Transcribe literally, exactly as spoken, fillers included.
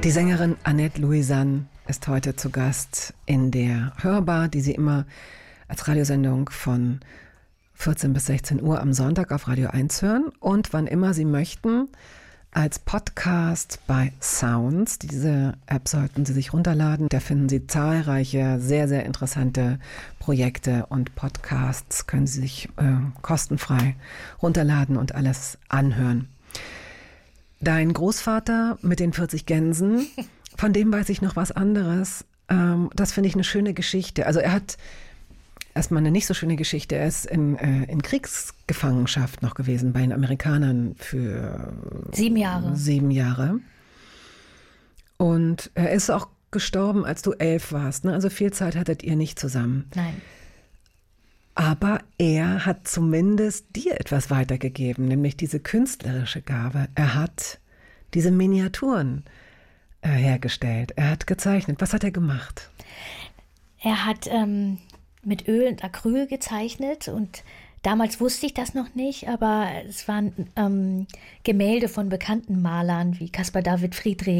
Die Sängerin Annette Louisanne ist heute zu Gast in der Hörbar, die Sie immer als Radiosendung von vierzehn bis sechzehn Uhr am Sonntag auf Radio eins hören und wann immer Sie möchten als Podcast bei Sounds. Diese App sollten Sie sich runterladen. Da finden Sie zahlreiche, sehr, sehr interessante Projekte und Podcasts. Können Sie sich äh, kostenfrei runterladen und alles anhören. Dein Großvater mit den vierzig Gänsen, von dem weiß ich noch was anderes. Ähm, das finde ich eine schöne Geschichte. Also er hat erstmal eine nicht so schöne Geschichte. Er ist in, äh, in Kriegsgefangenschaft noch gewesen bei den Amerikanern für sieben Jahre. Sieben Jahre. Und er ist auch gestorben, als du elf warst. Ne? Also viel Zeit hattet ihr nicht zusammen. Nein. Aber er hat zumindest dir etwas weitergegeben, nämlich diese künstlerische Gabe. Er hat diese Miniaturen äh, hergestellt. Er hat gezeichnet. Was hat er gemacht? Er hat ähm, mit Öl und Acryl gezeichnet und damals wusste ich das noch nicht, aber es waren ähm, Gemälde von bekannten Malern wie Caspar David Friedrich